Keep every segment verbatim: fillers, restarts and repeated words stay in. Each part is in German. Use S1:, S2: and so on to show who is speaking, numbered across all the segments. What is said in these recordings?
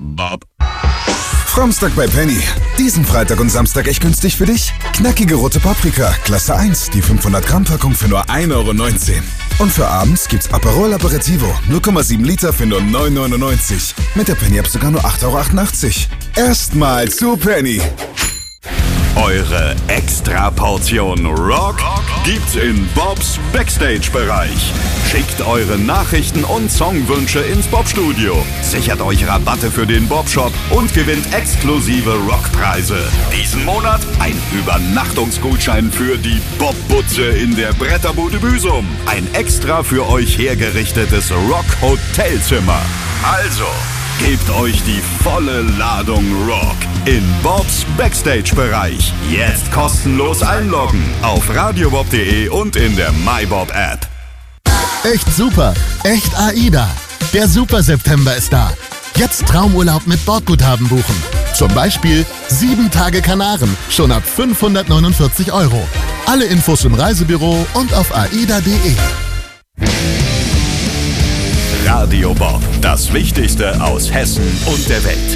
S1: Bob.
S2: Frommstag bei Penny. Diesen Freitag und Samstag echt günstig für dich? Knackige rote Paprika, Klasse eins, die fünfhundert Gramm Packung für nur ein Euro neunzehn. Und für abends gibt's Aperol Aperitivo, null Komma sieben Liter für nur neun Euro neunundneunzig. Mit der Penny-App sogar nur acht Euro achtundachtzig. Erstmal zu Penny.
S1: Eure Extra-Portion Rock gibt's in Bobs Backstage-Bereich. Schickt eure Nachrichten und Songwünsche ins Bob-Studio. Sichert euch Rabatte für den Bob-Shop und gewinnt exklusive Rockpreise. Diesen Monat ein Übernachtungsgutschein für die Bob-Butze in der Bretterbude Büsum. Ein extra für euch hergerichtetes Rock-Hotelzimmer. Also, gebt euch die volle Ladung Rock in Bobs Backstage-Bereich. Jetzt kostenlos einloggen auf radiobob punkt de und in der MyBob-App.
S3: Echt super, echt AIDA. Der Super September ist da. Jetzt Traumurlaub mit Bordguthaben buchen. Zum Beispiel sieben Tage Kanaren, schon ab fünfhundertneunundvierzig Euro. Alle Infos im Reisebüro und auf aida punkt de.
S1: Radio Bob, das Wichtigste aus Hessen und der Welt.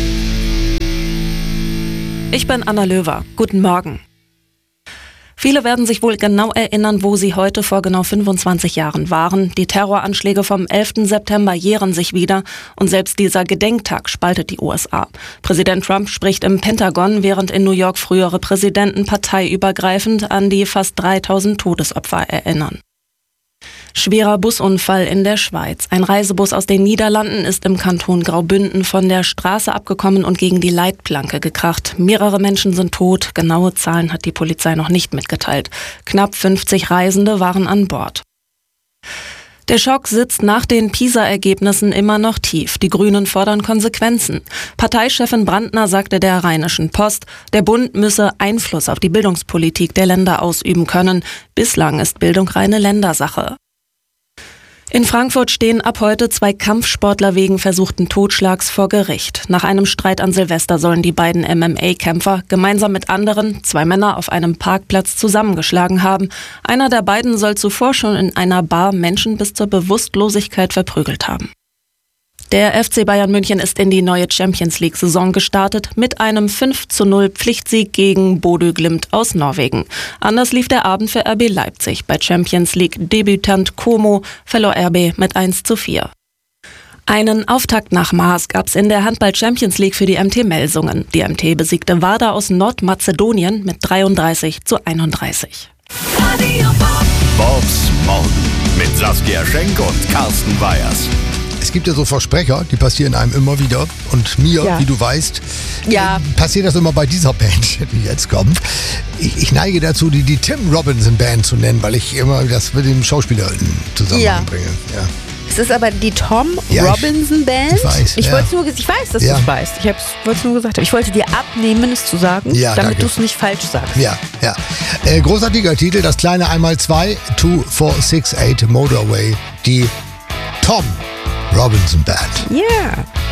S4: Ich bin Anna Löwer. Guten Morgen. Viele werden sich wohl genau erinnern, wo sie heute vor genau fünfundzwanzig Jahren waren. Die Terroranschläge vom elften September jähren sich wieder und selbst dieser Gedenktag spaltet die U S A. Präsident Trump spricht im Pentagon, während in New York frühere Präsidenten parteiübergreifend an die fast dreitausend Todesopfer erinnern. Schwerer Busunfall in der Schweiz. Ein Reisebus aus den Niederlanden ist im Kanton Graubünden von der Straße abgekommen und gegen die Leitplanke gekracht. Mehrere Menschen sind tot. Genaue Zahlen hat die Polizei noch nicht mitgeteilt. Knapp fünfzig Reisende waren an Bord. Der Schock sitzt nach den PISA-Ergebnissen immer noch tief. Die Grünen fordern Konsequenzen. Parteichefin Brandner sagte der Rheinischen Post, der Bund müsse Einfluss auf die Bildungspolitik der Länder ausüben können. Bislang ist Bildung reine Ländersache. In Frankfurt stehen ab heute zwei Kampfsportler wegen versuchten Totschlags vor Gericht. Nach einem Streit an Silvester sollen die beiden M M A-Kämpfer gemeinsam mit anderen zwei Männer auf einem Parkplatz zusammengeschlagen haben. Einer der beiden soll zuvor schon in einer Bar Menschen bis zur Bewusstlosigkeit verprügelt haben. Der F C Bayern München ist in die neue Champions-League-Saison gestartet mit einem fünf zu null Pflichtsieg gegen Bodø Glimt aus Norwegen. Anders lief der Abend für R B Leipzig. Bei Champions-League-Debütant Como verlor R B mit eins zu vier. Einen Auftakt nach Maß gab's in der Handball-Champions League für die M T Melsungen. Die M T besiegte Vardar aus Nordmazedonien mit dreiunddreißig zu einunddreißig.
S1: Bobs Morgen mit Saskia Schenk und Carsten Weyers.
S5: Es gibt ja so Versprecher, die passieren einem immer wieder. Und mir,
S6: ja.
S5: wie du weißt,
S6: ja.
S5: äh, passiert das immer bei dieser Band, die jetzt kommt. Ich, ich neige dazu, die, die Tim Robinson Band zu nennen, weil ich immer das mit dem Schauspieler in Zusammenhang
S6: ja.
S5: bringe. Ja.
S6: Es ist aber die Tom
S5: ja,
S6: Robinson Band.
S5: Ich weiß,
S6: ich,
S5: ja.
S6: wollte nur, ich weiß, dass
S5: ja.
S6: du es weißt. Ich wollte es nur gesagt haben. Ich wollte dir abnehmen, es zu sagen,
S5: ja,
S6: damit du
S5: danke.
S6: es nicht falsch sagst.
S5: Ja, ja. Äh, großartiger Titel, das kleine einmal zwei, zwei vier sechs acht Motorway, die Tom Robinson Band.
S6: Ja.